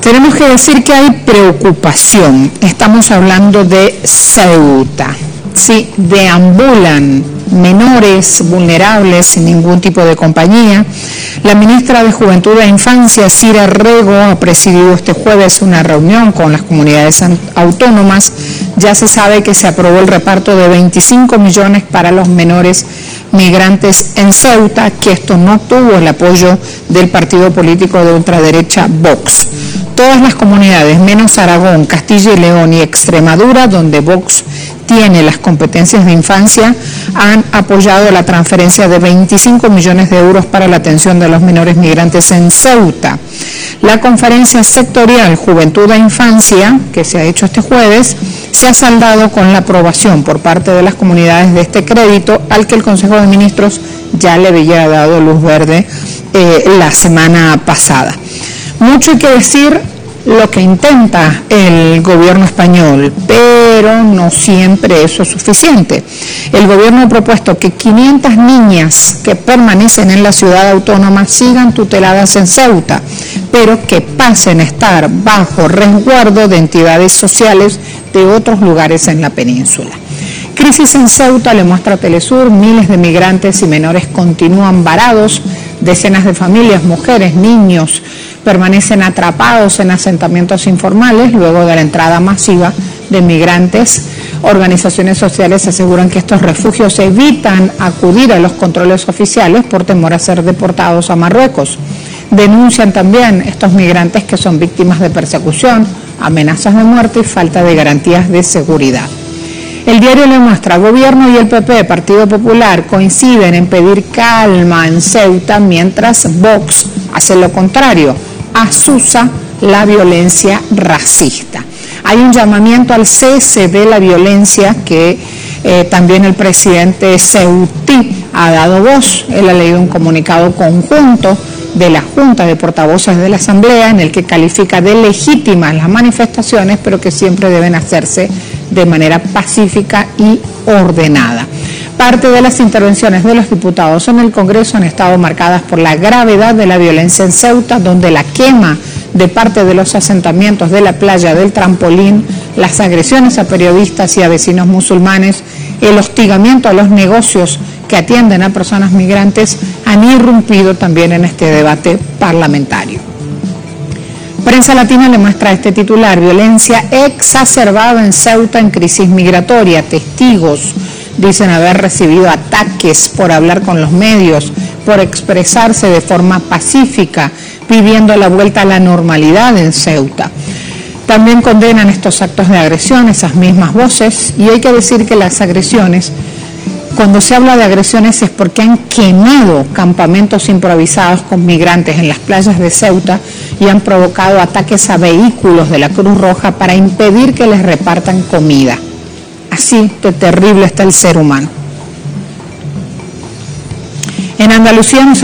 Tenemos que decir que hay preocupación. Estamos hablando de Ceuta. Sí, deambulan menores vulnerables sin ningún tipo de compañía. La ministra de Juventud e Infancia, Cira Rego, ha presidido este jueves una reunión con las comunidades autónomas. Ya se sabe que se aprobó el reparto de 25 millones para los menores migrantes en Ceuta, que esto no tuvo el apoyo del partido político de ultraderecha Vox. Todas las comunidades, menos Aragón, Castilla y León y Extremadura, donde Vox tiene las competencias de infancia, han apoyado la transferencia de 25 millones de euros para la atención de los menores migrantes en Ceuta. La conferencia sectorial Juventud e Infancia, que se ha hecho este jueves, se ha saldado con la aprobación por parte de las comunidades de este crédito, al que el Consejo de Ministros ya le había dado luz verde la semana pasada. Mucho hay que decir lo que intenta el gobierno español, pero no siempre eso es suficiente. El gobierno ha propuesto que 500 niñas que permanecen en la ciudad autónoma sigan tuteladas en Ceuta, pero que pasen a estar bajo resguardo de entidades sociales de otros lugares en la península. Crisis en Ceuta, le muestra Telesur. Miles de migrantes y menores continúan varados. Decenas de familias, mujeres, niños, permanecen atrapados en asentamientos informales luego de la entrada masiva de migrantes. Organizaciones sociales aseguran que estos refugios evitan acudir a los controles oficiales por temor a ser deportados a Marruecos. Denuncian también estos migrantes que son víctimas de persecución, amenazas de muerte y falta de garantías de seguridad. El diario le muestra, gobierno y el PP, Partido Popular, coinciden en pedir calma en Ceuta, mientras Vox hace lo contrario, azuza la violencia racista. Hay un llamamiento al cese de la violencia que también el presidente ceutí ha dado voz. Él ha leído un comunicado conjunto de la Junta de Portavoces de la Asamblea en el que califica de legítimas las manifestaciones, pero que siempre deben hacerse de manera pacífica y ordenada. Parte de las intervenciones de los diputados en el Congreso han estado marcadas por la gravedad de la violencia en Ceuta, donde la quema de parte de los asentamientos de la playa del Trampolín, las agresiones a periodistas y a vecinos musulmanes, el hostigamiento a los negocios que atienden a personas migrantes han irrumpido también en este debate parlamentario. Prensa Latina le muestra este titular, violencia exacerbada en Ceuta en crisis migratoria. Testigos dicen haber recibido ataques por hablar con los medios, por expresarse de forma pacífica, pidiendo la vuelta a la normalidad en Ceuta. También condenan estos actos de agresión, esas mismas voces, y hay que decir que las agresiones, cuando se habla de agresiones es porque han quemado campamentos improvisados con migrantes en las playas de Ceuta y han provocado ataques a vehículos de la Cruz Roja para impedir que les repartan comida. Así de terrible está el ser humano. En Andalucía